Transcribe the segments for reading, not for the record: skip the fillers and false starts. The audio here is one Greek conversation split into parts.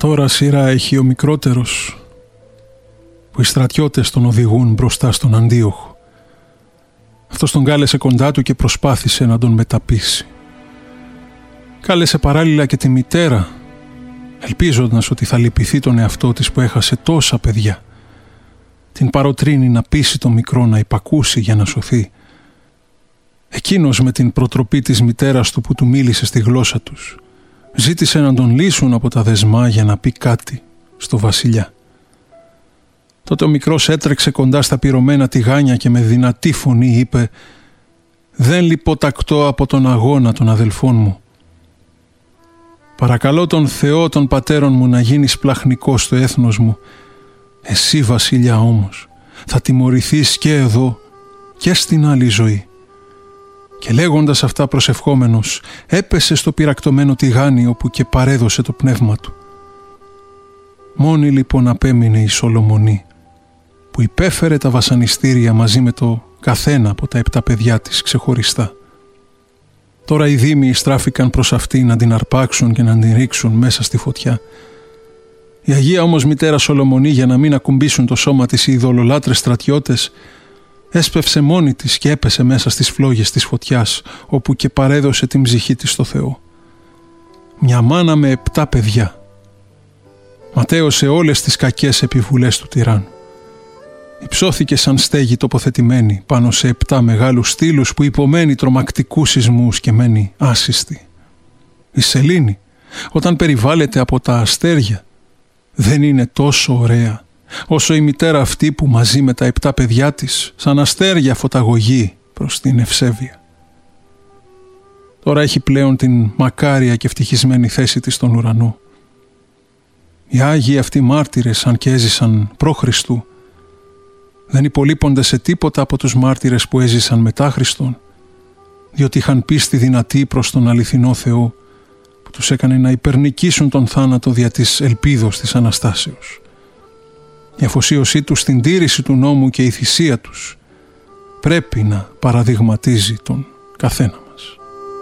Τώρα σειρά έχει ο μικρότερος, που οι στρατιώτες τον οδηγούν μπροστά στον Αντίοχο. Αυτός τον κάλεσε κοντά του και προσπάθησε να τον μεταπείσει. Κάλεσε παράλληλα και τη μητέρα, ελπίζοντας ότι θα λυπηθεί τον εαυτό της που έχασε τόσα παιδιά. Την παροτρύνει να πείσει το μικρό να υπακούσει για να σωθεί. Εκείνος με την προτροπή της μητέρας του που του μίλησε στη γλώσσα τους, ζήτησε να τον λύσουν από τα δεσμά για να πει κάτι στο βασιλιά. Τότε ο μικρός έτρεξε κοντά στα πυρωμένα τηγάνια και με δυνατή φωνή είπε «Δεν λιποτακτώ από τον αγώνα των αδελφών μου. Παρακαλώ τον Θεό των πατέρων μου να γίνεις πλαχνικός στο έθνος μου. Εσύ βασιλιά όμως θα τιμωρηθείς και εδώ και στην άλλη ζωή». Και λέγοντας αυτά προσευχόμενος έπεσε στο πυρακτωμένο τηγάνι όπου και παρέδωσε το πνεύμα του. Μόνη λοιπόν απέμεινε η Σολομονή που υπέφερε τα βασανιστήρια μαζί με το καθένα από τα 7 παιδιά της ξεχωριστά. Τώρα οι δήμοι στράφηκαν προς αυτή να την αρπάξουν και να την ρίξουν μέσα στη φωτιά. Η Αγία όμως μητέρα Σολομονή, για να μην ακουμπήσουν το σώμα της οι ειδωλολάτρες στρατιώτες, έσπευσε μόνη της και έπεσε μέσα στις φλόγες της φωτιάς, όπου και παρέδωσε την ψυχή της στο Θεό. Μια μάνα με 7 παιδιά. Ματέωσε όλες τις κακές επιβουλές του τυράννου. Υψώθηκε σαν στέγη τοποθετημένη πάνω σε 7 μεγάλους στήλους που υπομένει τρομακτικούς σεισμούς και μένει άσυστη. Η σελήνη, όταν περιβάλλεται από τα αστέρια, δεν είναι τόσο ωραία όσο η μητέρα αυτή που μαζί με τα 7 παιδιά της σαν αστέρια φωταγωγεί προς την ευσέβεια. Τώρα έχει πλέον την μακάρια και ευτυχισμένη θέση της στον ουρανό. Οι Άγιοι αυτοί μάρτυρες, αν και έζησαν προ Χριστού, δεν υπολείπονται σε τίποτα από τους μάρτυρες που έζησαν μετά Χριστόν, διότι είχαν πίστη δυνατή προς τον αληθινό Θεό που τους έκανε να υπερνικήσουν τον θάνατο δια της ελπίδος της Αναστάσεως. Η αφοσίωσή τους στην τήρηση του νόμου και η θυσία τους πρέπει να παραδειγματίζει τον καθένα μας.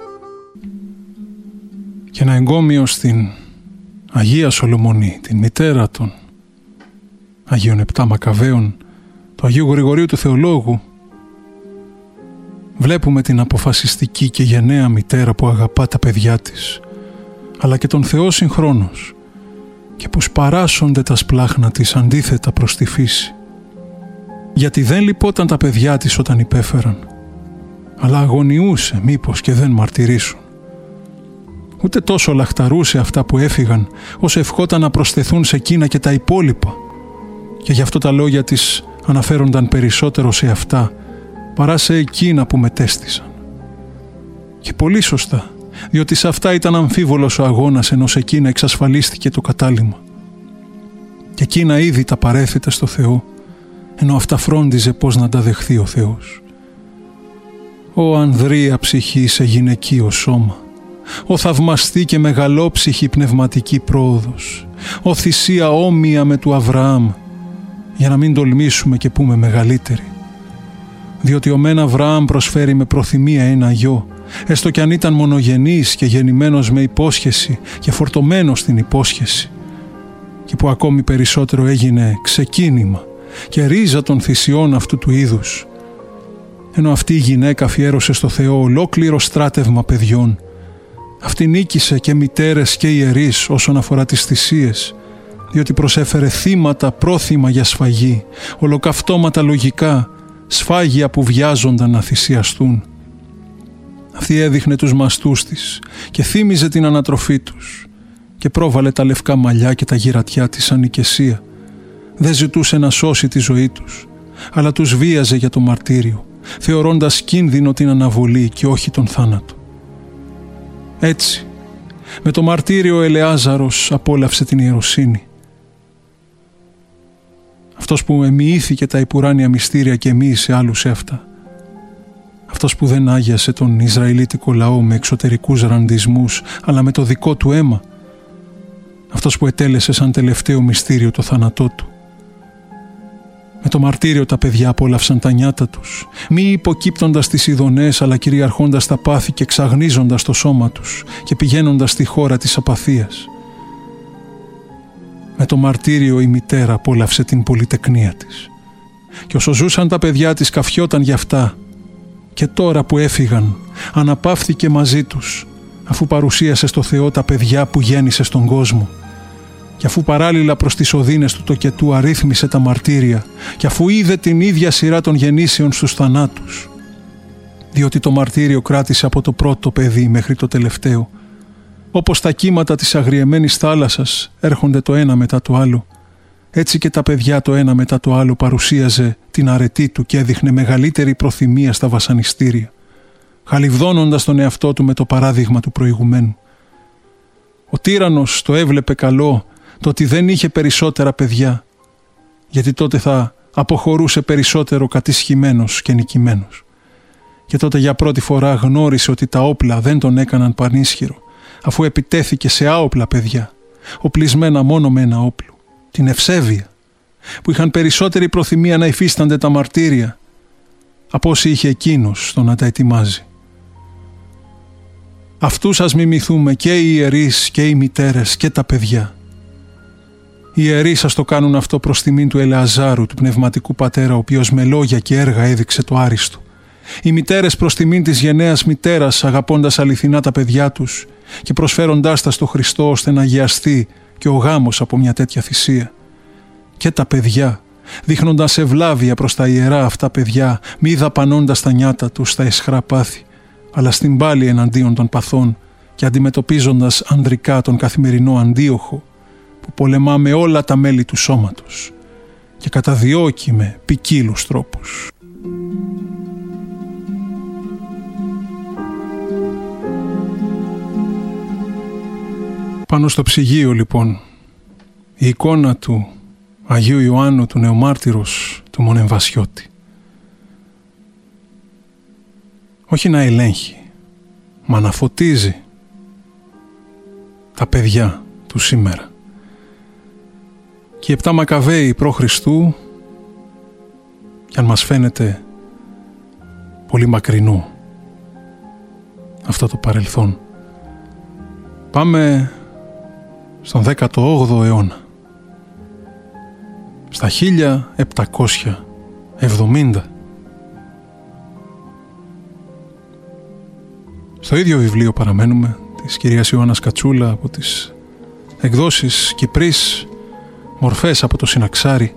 Και ένα εγκόμιο στην Αγία Σολομονή, την μητέρα των Αγίων 7 Μακαβαίων, του Αγίου Γρηγορίου του Θεολόγου, βλέπουμε την αποφασιστική και γενναία μητέρα που αγαπά τα παιδιά της, αλλά και τον Θεό συγχρόνως, και που σπαράσσονται τα σπλάχνα της αντίθετα προς τη φύση. Γιατί δεν λυπόταν τα παιδιά της όταν υπέφεραν, αλλά αγωνιούσε μήπως και δεν μαρτυρήσουν. Ούτε τόσο λαχταρούσε αυτά που έφυγαν, όσο ευχόταν να προσθεθούν σε εκείνα και τα υπόλοιπα, και γι' αυτό τα λόγια της αναφέρονταν περισσότερο σε αυτά παρά σε εκείνα που μετέστησαν. Και πολύ σωστά, διότι σε αυτά ήταν αμφίβολος ο αγώνας, ενώ σε εκείνα εξασφαλίστηκε το κατάλημα. Και εκείνα ήδη τα παρέθετε στο Θεό, ενώ αυτά φρόντιζε πώς να τα δεχθεί ο Θεός. «Ω ανδρεία ψυχή σε γυναικείο σώμα, ο θαυμαστή και μεγαλόψυχη πνευματική πρόοδος, ο θυσία όμοια με του Αβραάμ», για να μην τολμήσουμε και πούμε μεγαλύτερη. Διότι ο μεν Αβραάμ προσφέρει με προθυμία ένα γιο, έστω κι αν ήταν μονογενής και γεννημένος με υπόσχεση και φορτωμένος στην υπόσχεση, και που ακόμη περισσότερο έγινε ξεκίνημα και ρίζα των θυσιών αυτού του είδους, ενώ αυτή η γυναίκα αφιέρωσε στο Θεό ολόκληρο στράτευμα παιδιών. Αυτή νίκησε και μητέρες και ιερείς όσον αφορά τις θυσίες, διότι προσέφερε θύματα πρόθυμα για σφαγή, ολοκαυτώματα λογικά, σφάγια που βιάζονταν να θυσιαστούν. Αυτή έδειχνε τους μαστούς της και θύμιζε την ανατροφή τους και πρόβαλε τα λευκά μαλλιά και τα γυρατιά της σαν οικεσία. Δεν ζητούσε να σώσει τη ζωή τους, αλλά τους βίαζε για το μαρτύριο, θεωρώντας κίνδυνο την αναβολή και όχι τον θάνατο. Έτσι, με το μαρτύριο ο Ελεάζαρος απόλαυσε την ιεροσύνη. Αυτός που εμοιήθηκε τα υπουράνια μυστήρια και εμοίησε άλλους σε αυτά. Αυτός που δεν άγιασε τον Ισραηλίτικο λαό με εξωτερικούς ραντισμούς, αλλά με το δικό του αίμα. Αυτός που ετέλεσε σαν τελευταίο μυστήριο το θάνατό του. Με το μαρτύριο τα παιδιά απόλαυσαν τα νιάτα τους, μη υποκύπτοντας τις ειδονές, αλλά κυριαρχώντας τα πάθη και εξαγνίζοντας το σώμα τους και πηγαίνοντας στη χώρα της απαθίας. Με το μαρτύριο η μητέρα απόλαυσε την πολυτεκνία της. Και όσο ζούσαν τα παιδιά της καφιόταν γι' αυτά. Και τώρα που έφυγαν, αναπαύθηκε μαζί τους, αφού παρουσίασε στο Θεό τα παιδιά που γέννησε στον κόσμο. Και αφού παράλληλα προς τις οδύνες του τοκετού αρρύθμισε τα μαρτύρια, και αφού είδε την ίδια σειρά των γεννήσεων στους θανάτους. Διότι το μαρτύριο κράτησε από το πρώτο παιδί μέχρι το τελευταίο. Όπως τα κύματα της αγριεμένης θάλασσας έρχονται το ένα μετά το άλλο, έτσι και τα παιδιά το ένα μετά το άλλο παρουσίαζε την αρετή του και έδειχνε μεγαλύτερη προθυμία στα βασανιστήρια, χαλιβδώνοντας τον εαυτό του με το παράδειγμα του προηγουμένου. Ο τύραννος το έβλεπε καλό το ότι δεν είχε περισσότερα παιδιά, γιατί τότε θα αποχωρούσε περισσότερο κατισχυμένος και νικημένος. Και τότε για πρώτη φορά γνώρισε ότι τα όπλα δεν τον έκαναν πανίσχυρο, αφού επιτέθηκε σε άοπλα παιδιά, οπλισμένα μόνο με ένα όπλο, την ευσέβεια, που είχαν περισσότερη προθυμία να υφίστανται τα μαρτύρια από όσοι είχε εκείνος στο να τα ετοιμάζει. Αυτούς ας μιμηθούμε και οι ιερείς και οι μητέρες και τα παιδιά. Οι ιερείς ας το κάνουν αυτό προς τιμήν του Ελεαζάρου, του πνευματικού πατέρα, ο οποίος με λόγια και έργα έδειξε το άριστο. Οι μητέρες προς τιμήν της γενναίας μητέρας, αγαπώντας αληθινά τα παιδιά τους και προσφέροντάς τα στο Χριστό ώστε να αγιαστεί και ο γάμος από μια τέτοια θυσία. Και τα παιδιά, δείχνοντας ευλάβεια προς τα ιερά αυτά παιδιά, μη δαπανώντας τα νιάτα τους στα αισχρά πάθη, αλλά στην πάλη εναντίον των παθών και αντιμετωπίζοντας ανδρικά τον καθημερινό αντίοχο που πολεμά με όλα τα μέλη του σώματος και καταδιώκει με ποικίλους τρόπους. Πάνω στο ψυγείο λοιπόν η εικόνα του Αγίου Ιωάννου του Νεομάρτυρος του Μονεμβασιώτη. Όχι να ελέγχει, μα να φωτίζει τα παιδιά του σήμερα. Και οι 7 Μακαβαίοι π.Χ., κι αν μας φαίνεται πολύ μακρινό αυτό το παρελθόν, πάμε στον 18ο αιώνα, στα 1770. Στο ίδιο βιβλίο παραμένουμε, της κυρίας Ιωάννας Κατσούλα, από τις εκδόσεις Κυπρής, μορφές από το Συναξάρι.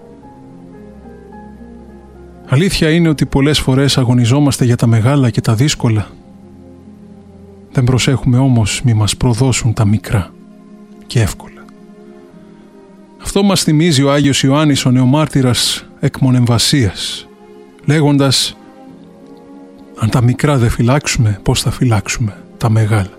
Αλήθεια είναι ότι πολλές φορές αγωνιζόμαστε για τα μεγάλα και τα δύσκολα. Δεν προσέχουμε όμως μη μας προδώσουν τα μικρά και εύκολα. Αυτό μας θυμίζει ο Άγιος Ιωάννης ο Νεομάρτυρας εκ Μονεμβασίας, λέγοντας «Αν τα μικρά δεν φυλάξουμε, πώς θα φυλάξουμε τα μεγάλα».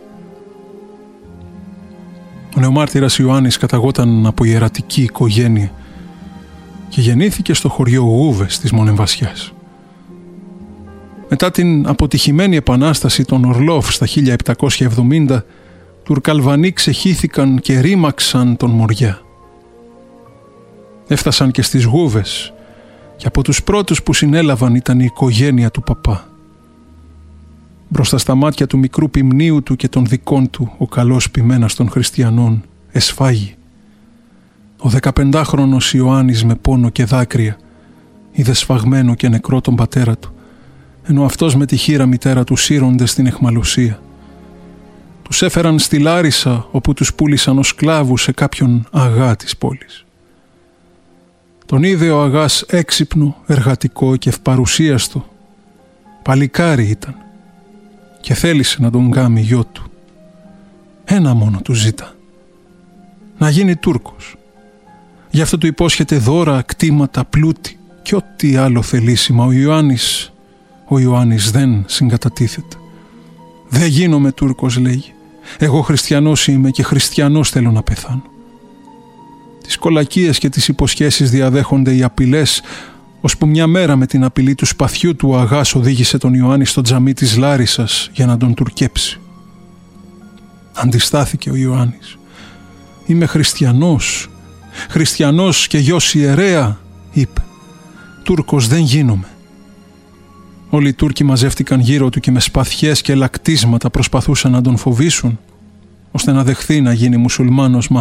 Ο Νεομάρτυρας Ιωάννης καταγόταν από ιερατική οικογένεια και γεννήθηκε στο χωριό Γούβες της Μονεμβασιάς. Μετά την αποτυχημένη επανάσταση των Ορλόφ στα 1770, Τουρκαλβανοί ξεχύθηκαν και ρήμαξαν τον Μοριά. Έφτασαν και στις Γούβες και από τους πρώτους που συνέλαβαν ήταν η οικογένεια του παπά. Μπροστά στα μάτια του μικρού ποιμνίου του και των δικών του ο καλός ποιμένας των χριστιανών εσφάγει. Ο 15χρονος Ιωάννης με πόνο και δάκρυα είδε σφαγμένο και νεκρό τον πατέρα του, ενώ αυτός με τη χήρα μητέρα του σύρονται στην αιχμαλωσία. Τους έφεραν στη Λάρισα, όπου τους πούλησαν ως σκλάβους σε κάποιον αγά της πόλης. Τον είδε ο αγάς έξυπνο, εργατικό και ευπαρουσίαστο. Παλικάρι ήταν και θέλησε να τον κάνει γιο του. Ένα μόνο του ζήτα, να γίνει Τούρκος. Γι' αυτό του υπόσχεται δώρα, κτήματα, πλούτη και ό,τι άλλο θελήσιμα. Ο Ιωάννης δεν συγκατατίθεται. «Δεν γίνομαι Τούρκος», λέγει. «Εγώ χριστιανός είμαι και χριστιανός θέλω να πεθάνω». Τις κολακίες και τις υποσχέσεις διαδέχονται οι απειλές, ώσπου μια μέρα με την απειλή του σπαθιού του ο αγάς οδήγησε τον Ιωάννη στο τζαμί της Λάρισσας για να τον τουρκέψει. Αντιστάθηκε ο Ιωάννης. «Είμαι χριστιανός και γιος ιερέα», είπε. «Τούρκος δεν γίνομαι». Όλοι οι Τούρκοι μαζεύτηκαν γύρω του και με σπαθιές και λακτίσματα προσπαθούσαν να τον φοβήσουν, ώστε να δεχθεί να γίνει μουσουλμάνος, μα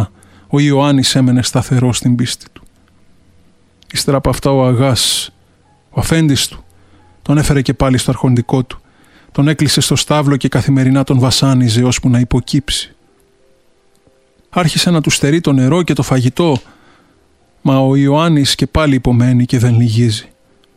ο Ιωάννης έμενε σταθερός στην πίστη του. Ύστερα από αυτά ο Αγάς, ο αφέντης του, τον έφερε και πάλι στο αρχοντικό του, τον έκλεισε στο στάβλο και καθημερινά τον βασάνιζε ώσπου να υποκύψει. Άρχισε να του στερεί το νερό και το φαγητό, μα ο Ιωάννης και πάλι υπομένει και δεν λυγίζει.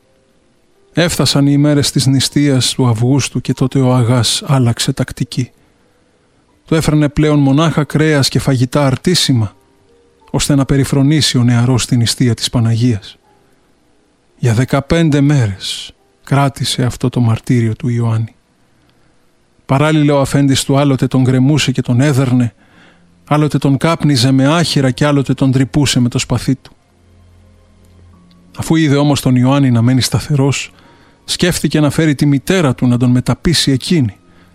Έφτασαν οι ημέρες της νηστείας του Αυγούστου και τότε ο Αγάς άλλαξε τακτική. Του έφερνε πλέον μονάχα κρέας και φαγητά αρτίσιμα, ώστε να περιφρονήσει ο νεαρός την νηστεία της Παναγίας. Για 15 μέρες κράτησε αυτό το μαρτύριο του Ιωάννη. Παράλληλα ο αφέντης του άλλοτε τον γκρεμούσε και τον έδερνε, άλλοτε τον κάπνιζε με άχυρα και άλλοτε τον τρυπούσε με το σπαθί του. Αφού είδε όμως τον Ιωάννη να μένει σταθερός, σκέφτηκε να φέρει τη μητέρα του να τον μεταπίσει εκείνη.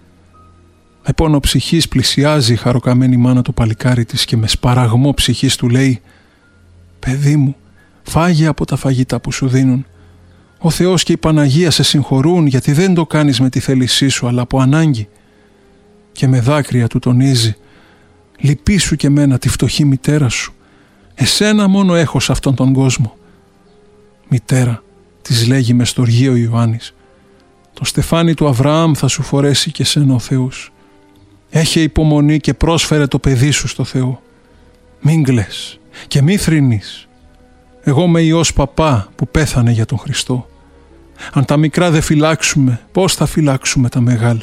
Με πόνο ψυχής πλησιάζει η χαροκαμένη μάνα το παλικάρι της και με σπαραγμό ψυχής του λέει «Παιδί μου, φάγε από τα φαγητά που σου δίνουν. Ο Θεός και η Παναγία σε συγχωρούν γιατί δεν το κάνεις με τη θέλησή σου αλλά από ανάγκη». Και με δάκρυα του τονίζει «Λυπήσου και μένα τη φτωχή μητέρα σου. Εσένα μόνο έχω σε αυτόν τον κόσμο». «Μητέρα», της λέγει με στοργή ο Ιωάννης, «το στεφάνι του Αβραάμ θα σου φορέσει και σένα ο Θεός. Έχε υπομονή και πρόσφερε το παιδί σου στο Θεό. Μην κλαις και μη θρηνείς. Εγώ είμαι Υιός παπά που πέθανε για τον Χριστό. Αν τα μικρά δεν φυλάξουμε, πώς θα φυλάξουμε τα μεγάλα».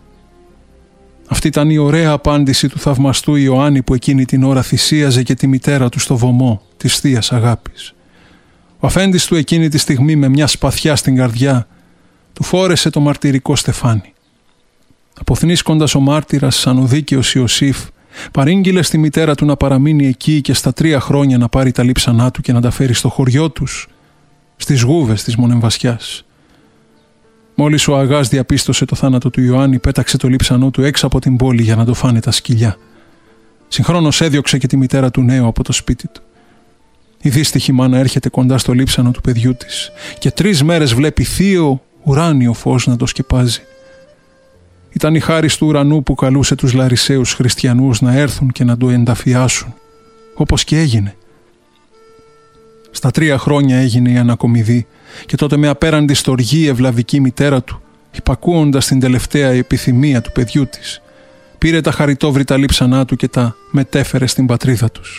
Αυτή ήταν η ωραία απάντηση του θαυμαστού Ιωάννη που εκείνη την ώρα θυσίαζε και τη μητέρα του στο βωμό της Θείας Αγάπης. Ο αφέντης του εκείνη τη στιγμή με μια σπαθιά στην καρδιά του φόρεσε το μαρτυρικό στεφάνι. Αποθνίσκοντας ο μάρτυρας σαν ο δίκαιος Ιωσήφ, παρήγγειλε στη μητέρα του να παραμείνει εκεί και στα 3 χρόνια να πάρει τα λείψανά του και να τα φέρει στο χωριό τους, στις γούβες της Μονεμβασιάς. Μόλις ο Αγάς διαπίστωσε το θάνατο του Ιωάννη, πέταξε το λείψανό του έξω από την πόλη για να το φάνε τα σκυλιά. Συγχρόνως έδιωξε και τη μητέρα του νέου από το σπίτι του. Η δύστιχη μάνα έρχεται κοντά στο λείψανο του παιδιού της και 3 μέρες βλέπει θείο ουράνιο φως να το σκεπάζει. Ήταν η χάρις του ουρανού που καλούσε τους Λαρισαίους χριστιανούς να έρθουν και να το ενταφιάσουν, όπως και έγινε. Στα 3 χρόνια έγινε η ανακομιδή και τότε με απέραντη στοργή η ευλαβική μητέρα του, υπακούοντας την τελευταία επιθυμία του παιδιού της, πήρε τα χαριτόβρητα λείψανά του και τα μετέφερε στην πατρίδα τους.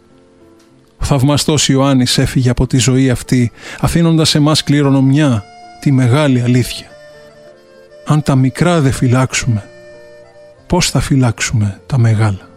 Ο θαυμαστός Ιωάννης έφυγε από τη ζωή αυτή, αφήνοντας σε μας κληρονομιά τη μεγάλη αλήθεια. Αν τα μικρά δεν φυλάξουμε, πώς θα φυλάξουμε τα μεγάλα?